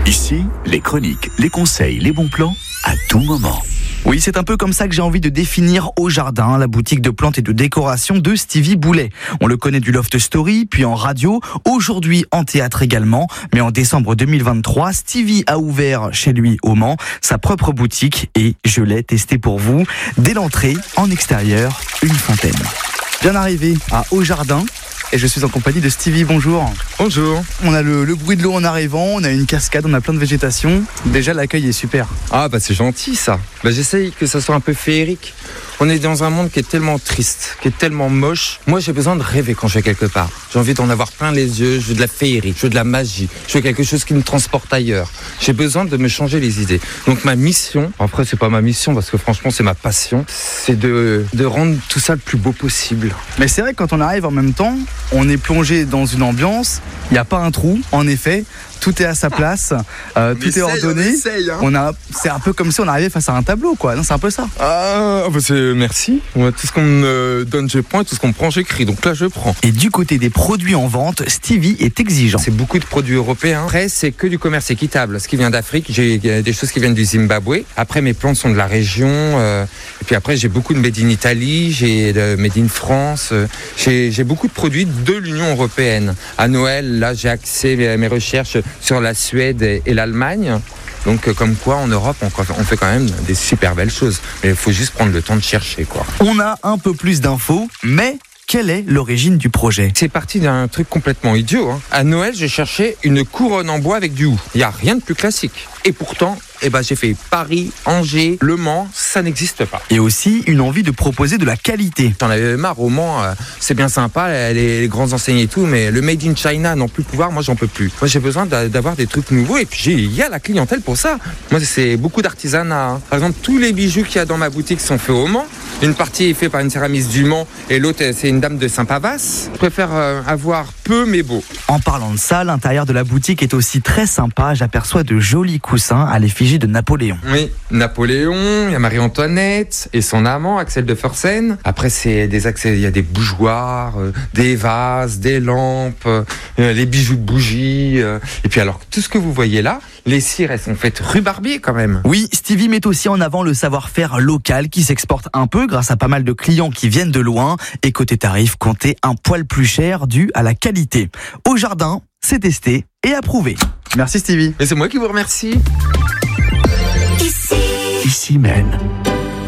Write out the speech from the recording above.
Ici, les chroniques, les conseils, les bons plans, à tout moment. Oui, c'est un peu comme ça que j'ai envie de définir Au Jardin, la boutique de plantes et de décoration de Stevie Boulet. On le connaît du Loft Story, puis en radio, aujourd'hui en théâtre également. Mais en décembre 2023, Stevie a ouvert chez lui au Mans sa propre boutique et je l'ai testé pour vous. Dès l'entrée, en extérieur, une fontaine. Bien arrivé à Au Jardin. Et je suis en compagnie de Stevie, bonjour. Bonjour. On a le bruit de l'eau en arrivant, on a une cascade, on a plein de végétation. Déjà l'accueil est super. Ah bah c'est gentil ça. J'essaye que ça soit un peu féerique. On est dans un monde qui est tellement triste, qui est tellement moche. Moi j'ai besoin de rêver quand je vais quelque part. J'ai envie d'en avoir plein les yeux, je veux de la féerie, je veux de la magie, je veux quelque chose qui me transporte ailleurs. J'ai besoin de me changer les idées. Donc ma mission, après c'est pas ma mission parce que franchement c'est ma passion, c'est de rendre tout ça le plus beau possible. Mais c'est vrai que quand on arrive en même temps, on est plongé dans une ambiance, il n'y a pas un trou, en effet, tout est à sa place, tout est ordonné. C'est un peu comme si on arrivait face à un tableau, quoi. Non, c'est un peu ça. Merci. Tout ce qu'on me donne, je prends, et tout ce qu'on me prend, j'écris. Donc là, je prends. Et du côté des produits en vente, Stevie est exigeant. C'est beaucoup de produits européens. Après, c'est que du commerce équitable. Ce qui vient d'Afrique, j'ai des choses qui viennent du Zimbabwe. Après, mes plantes sont de la région. Et puis après, j'ai beaucoup de made in Italie, j'ai de made in France. J'ai beaucoup de produits de l'Union européenne. À Noël, là, j'ai axé mes recherches sur la Suède et l'Allemagne. Donc comme quoi en Europe on fait quand même des super belles choses. Mais il faut juste prendre le temps de chercher, quoi. On a un peu plus d'infos, mais quelle est l'origine du projet ? C'est parti d'un truc complètement idiot. À Noël, j'ai cherché une couronne en bois avec du hou. Il n'y a rien de plus classique. Et pourtant, j'ai fait Paris, Angers, Le Mans, ça n'existe pas. Et aussi une envie de proposer de la qualité. J'en avais marre, au Mans, c'est bien sympa, les grands enseignes et tout, mais le Made in China, non plus pouvoir, moi j'en peux plus. Moi j'ai besoin d'avoir des trucs nouveaux et puis il y a la clientèle pour ça. Moi c'est beaucoup d'artisanat. Par exemple, tous les bijoux qu'il y a dans ma boutique sont faits au Mans. Une partie est faite par une céramiste du Mans et l'autre c'est une dame de Saint-Pavas. Je préfère avoir peu mais beau. En parlant de ça, l'intérieur de la boutique est aussi très sympa. J'aperçois de jolis coussins à l'effigie de Napoléon. Oui, Napoléon, il y a Marie-Antoinette et son amant, Axel de Fersen. Après, c'est des accès, il y a des bougeoirs, des vases, des lampes, les bijoux de bougies. Et puis alors, tout ce que vous voyez là, les cires, elles sont faites rue Barbier quand même. Oui, Stevie met aussi en avant le savoir-faire local qui s'exporte un peu grâce à pas mal de clients qui viennent de loin. Et côté tarif, comptez un poil plus cher dû à la qualité. Au Jardin, c'est testé et approuvé. Merci Stevie. Et c'est moi qui vous remercie. Ici même.